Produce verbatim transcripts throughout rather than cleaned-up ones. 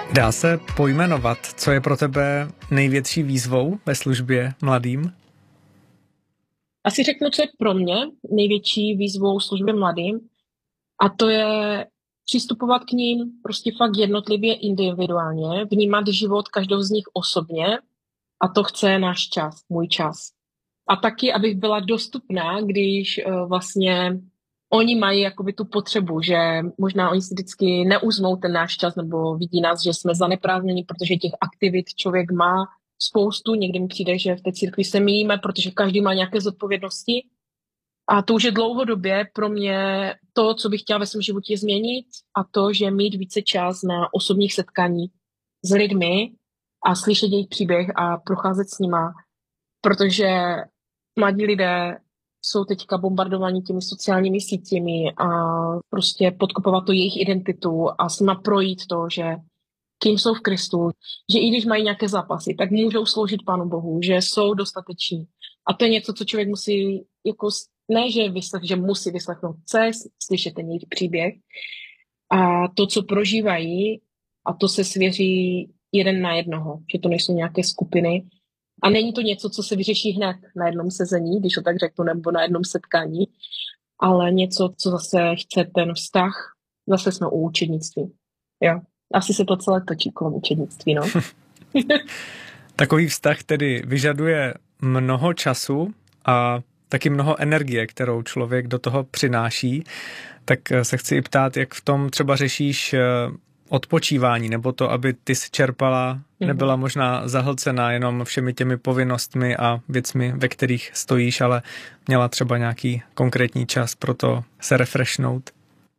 Dá se pojmenovat, co je pro tebe největší výzvou ve službě mladým? Asi řeknu, co je pro mě největší výzvou služby mladým, a to je přistupovat k ním prostě fakt jednotlivě, individuálně, vnímat život každého z nich osobně, a to chce náš čas, můj čas. A taky, abych byla dostupná, když uh, vlastně oni mají jakoby tu potřebu, že možná oni si vždycky neuzmou ten náš čas nebo vidí nás, že jsme zaneprázdněni, protože těch aktivit člověk má spoustu. Někdy mi přijde, že v té církvi se míjíme, protože každý má nějaké zodpovědnosti. A to už je dlouhodobě pro mě to, co bych chtěla ve svém životě změnit, a to, že mít více čas na osobních setkání s lidmi a slyšet jejich příběh a procházet s nima, protože mladí lidé jsou teďka bombardovaní těmi sociálními sítěmi a prostě podkopovat to jejich identitu a s nima projít to, že kým jsou v Kristu, že i když mají nějaké zápasy, tak můžou sloužit Pánu Bohu, že jsou dostateční. A to je něco, co člověk musí, jako, ne že vyslech, že musí vyslechnout, chce slyšet ten jejich příběh a to, co prožívají, a to se svěří jeden na jednoho, že to nejsou nějaké skupiny. A není to něco, co se vyřeší hned na jednom sezení, když to tak řeknu, nebo na jednom setkání, ale něco, co zase chce ten vztah. Zase jsme u učednictví. Jo. Asi se to celé točí kolem učednictví, no. Takový vztah tedy vyžaduje mnoho času a taky mnoho energie, kterou člověk do toho přináší. Tak se chci i ptát, jak v tom třeba řešíš odpočívání, nebo to, aby ty si čerpala, nebyla možná zahlcená jenom všemi těmi povinnostmi a věcmi, ve kterých stojíš, ale měla třeba nějaký konkrétní čas pro to se refreshnout.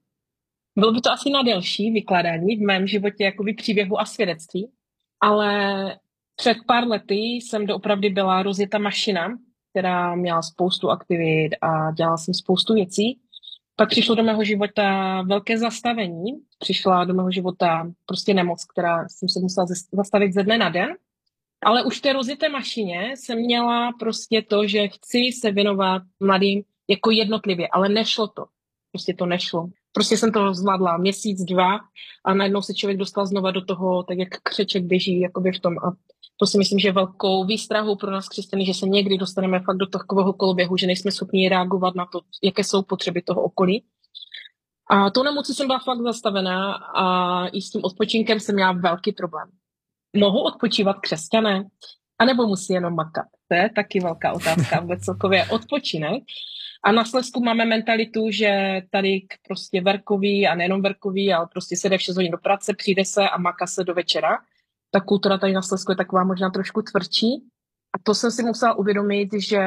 Bylo by to asi na delší vykladání v mém životě jakoby příběhu a svědectví, ale před pár lety jsem doopravdy byla rozjetá mašina, která měla spoustu aktivit a dělala jsem spoustu věcí. Pak přišlo do mého života velké zastavení, přišla do mého života prostě nemoc, která jsem se musela zastavit ze dne na den, ale už v té rozjeté mašině jsem měla prostě to, že chci se věnovat mladým jako jednotlivě, ale nešlo to. Prostě to nešlo. Prostě jsem to zvládla měsíc, dva a najednou se člověk dostal znova do toho, tak jak křeček běží jakoby v tom. A to si myslím, že je velkou výstrahou pro nás křesťany, že se někdy dostaneme fakt do takového koloběhu, že nejsme schopni reagovat na to, jaké jsou potřeby toho okolí. A tou nemocí jsem byla fakt zastavená a i s tím odpočinkem jsem měla velký problém. Mohou odpočívat křesťané? A nebo musí jenom makat? To je taky velká otázka, vůbec celkově odpočinek. A na Slezsku máme mentalitu, že tady prostě verkový a nejenom verkový, ale prostě se jde v šest hodin do práce, přijde se a maká se do večera. Ta kultura tady na Slezsku je taková možná trošku tvrdší. A to jsem si musela uvědomit, že,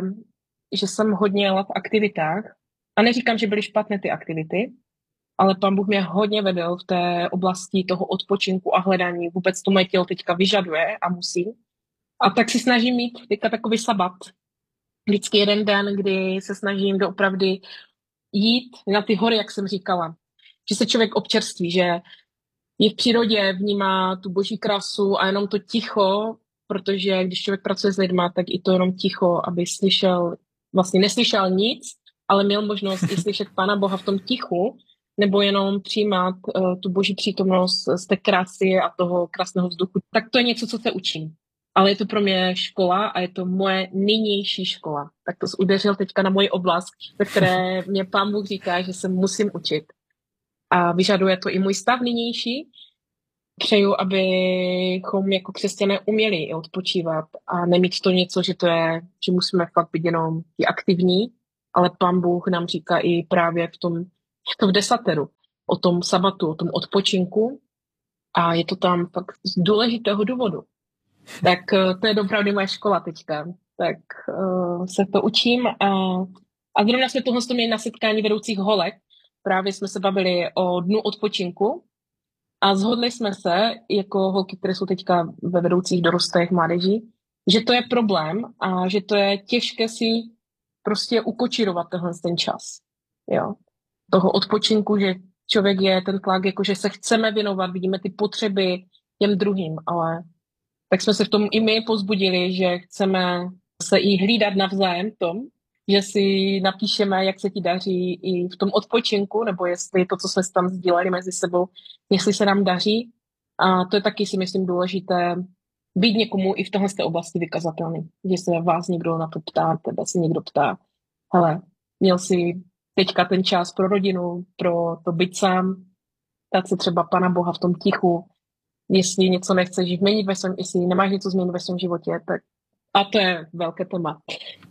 že jsem hodně jela v aktivitách. A neříkám, že byly špatné ty aktivity, ale Pán Bůh mě hodně vedl v té oblasti toho odpočinku a hledání. Vůbec to moje tělo teďka vyžaduje a musí. A tak si snažím mít teďka takový sabat. Vždycky jeden den, kdy se snažím doopravdy jít na ty hory, jak jsem říkala. Že se člověk občerství, že je v přírodě, vnímá tu boží krásu a jenom to ticho, protože když člověk pracuje s lidma, tak i to jenom ticho, aby slyšel, vlastně neslyšel nic, ale měl možnost i slyšet Pána Boha v tom tichu, nebo jenom přijímat uh, tu boží přítomnost z té krásy a toho krásného vzduchu. Tak to je něco, co se učím. Ale je to pro mě škola a je to moje nynější škola. Tak to udeřil teďka na moji oblast, ve které mě Pán Bůh říká, že se musím učit. A vyžaduje to i můj stav nynější. Přeju, abychom jako křesťané uměli i odpočívat a nemít to něco, že to je, že musíme fakt být jenom i aktivní, ale Pán Bůh nám říká i právě v tom, to v desateru, o tom sabatu, o tom odpočinku, a je to tam fakt z důležitého důvodu. Tak to je opravdu moje škola teďka. Tak uh, se to učím. A, a zrovna jsme tohle měli na setkání vedoucích holek. Právě jsme se bavili o dnu odpočinku a shodli jsme se, jako holky, které jsou teďka ve vedoucích dorostech mládeží, že to je problém a že to je těžké si prostě ukočírovat tenhle ten čas. Jo. Toho odpočinku, že člověk je ten tlak, jako že se chceme věnovat, vidíme ty potřeby těm druhým, ale tak jsme se v tom i my povzbudili, že chceme se i hlídat navzájem v tom, že si napíšeme, jak se ti daří i v tom odpočinku, nebo jestli to, co jsme tam sdíleli mezi sebou, jestli se nám daří. A to je taky, si myslím, důležité být někomu i v téhle oblasti vykazatelný. Že se vás někdo na to ptá, tebe se někdo ptá, hele, měl jsi teďka ten čas pro rodinu, pro to být sám, ptát se třeba Pana Boha v tom tichu, jestli něco nechceš změnit ve svém, jestli nemáš něco změnit ve svém životě, tak a to je velké téma.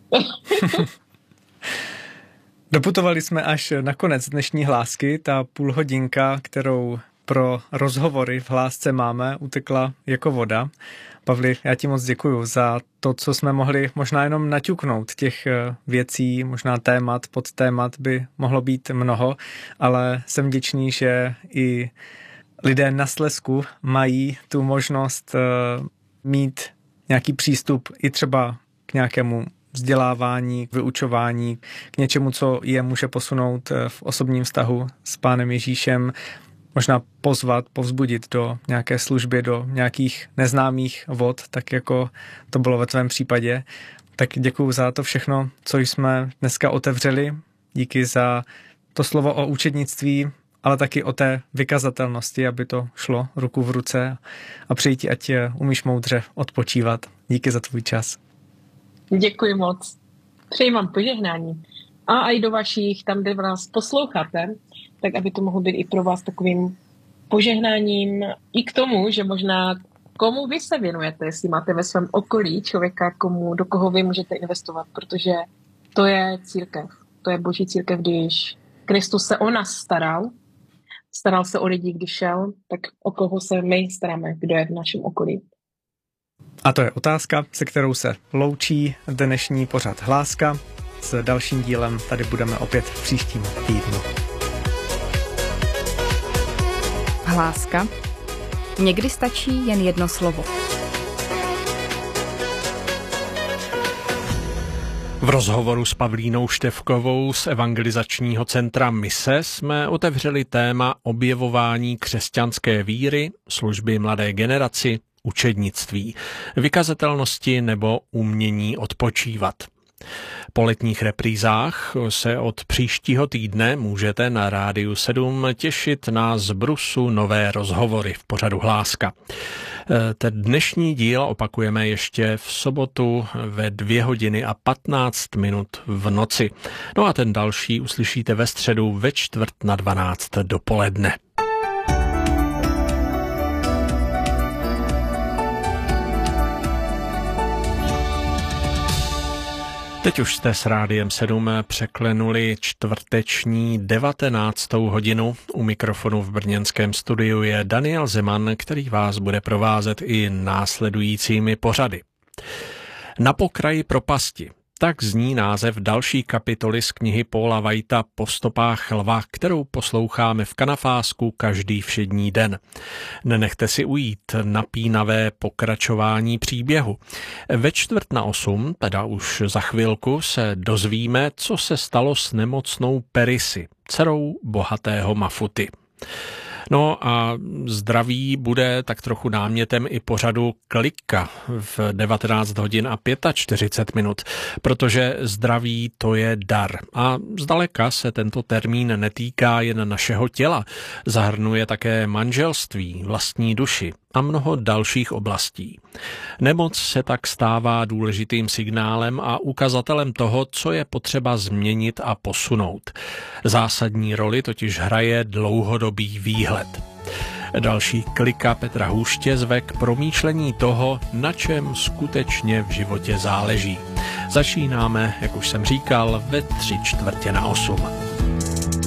Doputovali jsme až na konec dnešní hlásky. Ta půlhodinka, kterou pro rozhovory v hlásce máme, utekla jako voda. Pavli, já ti moc děkuju za to, co jsme mohli možná jenom naťuknout. Těch věcí, možná témat, podtémat by mohlo být mnoho, ale jsem vděčný, že i lidé na Slezsku mají tu možnost mít nějaký přístup i třeba k nějakému vzdělávání, k vyučování, k něčemu, co je může posunout v osobním vztahu s Pánem Ježíšem, možná pozvat, povzbudit do nějaké služby, do nějakých neznámých vod, tak jako to bylo ve tvém případě. Tak děkuju za to všechno, co jsme dneska otevřeli. Díky za to slovo o učednictví, ale taky o té vykazatelnosti, aby to šlo ruku v ruce a přeji ti, ať umíš moudře odpočívat. Díky za tvůj čas. Děkuji moc. Přeji vám požehnání. A i do vašich, tam, kde vás posloucháte, tak aby to mohlo být i pro vás takovým požehnáním i k tomu, že možná komu vy se věnujete, jestli máte ve svém okolí člověka, komu, do koho vy můžete investovat, protože to je církev. To je Boží církev, když Kristus se o nás staral, staral se o lidi, když šel, tak o koho se my staráme, kdo je v našem okolí. A to je otázka, se kterou se loučí dnešní pořad Hláska. S dalším dílem tady budeme opět v příštím týdnu. Hláska. Někdy stačí jen jedno slovo. V rozhovoru s Pavlínou Števkovou z evangelizačního centra Mise jsme otevřeli téma objevování křesťanské víry, služby mladé generaci, učednictví, vykazatelnosti nebo umění odpočívat. Po letních reprízách se od příštího týdne můžete na Rádiu sedm těšit na zbrusu nové rozhovory v pořadu Hláska. Ten dnešní díl opakujeme ještě v sobotu ve dvě hodiny a patnáct minut v noci. No a ten další uslyšíte ve středu ve čtvrt na dvanáct dopoledne. Teď už jste s Rádiem sedm překlenuli čtvrteční devatenáctou hodinu. U mikrofonu v brněnském studiu je Daniel Zeman, který vás bude provázet i následujícími pořady. Na pokraji propasti. Tak zní název další kapitoly z knihy Paula Whitea Po stopách lva, kterou posloucháme v Kanafásku každý všední den. Nenechte si ujít napínavé pokračování příběhu. Ve čtvrt na osm, teda už za chvilku, se dozvíme, co se stalo s nemocnou Perisy, dcerou bohatého Mafuty. No a zdraví bude tak trochu námětem i pořadu Klika v devatenáct hodin a čtyřicet pět minut, protože zdraví to je dar. A zdaleka se tento termín netýká jen našeho těla, zahrnuje také manželství, vlastní duši a mnoho dalších oblastí. Nemoc se tak stává důležitým signálem a ukazatelem toho, co je potřeba změnit a posunout. Zásadní roli totiž hraje dlouhodobý výhled. Další Klika Petra Hůště zve k promýšlení toho, na čem skutečně v životě záleží. Začínáme, jak už jsem říkal, ve tři čtvrtě na osm.